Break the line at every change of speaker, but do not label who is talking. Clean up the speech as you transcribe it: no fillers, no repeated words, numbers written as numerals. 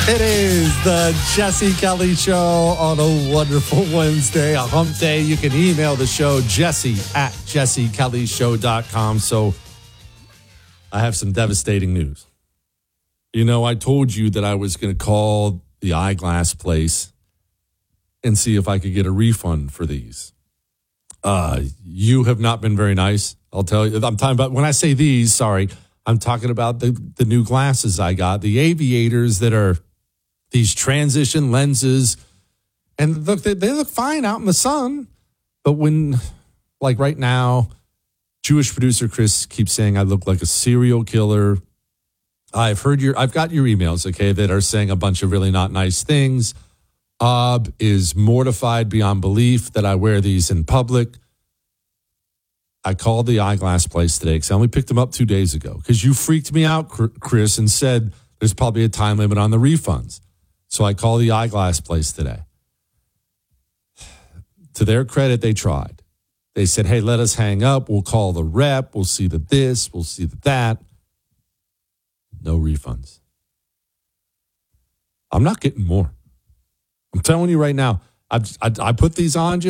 It is the Jesse Kelly Show on a wonderful Wednesday, a hump day. You can email the show, jesse@jessekellyshow.com. So I have some devastating news. You know, I told you that I was going to call the eyeglass place and see if I could get a refund for these. You have not been very nice. I'll tell you. I'm talking about, when I say these, sorry, I'm talking about the new glasses I got, the aviators that are these transition lenses. And look, they look fine out in the sun. But when, like right now, Jewish producer Chris keeps saying I look like a serial killer. I've got your emails, okay, that are saying a bunch of really not nice things. Bob is mortified beyond belief that I wear these in public. I called the eyeglass place today because I only picked them up 2 days ago because you freaked me out, Chris, and said there's probably a time limit on the refunds. So I called the eyeglass place today. To their credit, they tried. They said, hey, let us hang up. We'll call the rep. We'll see the this. We'll see the that. No refunds. I'm not getting more. I'm telling you right now, I put these on just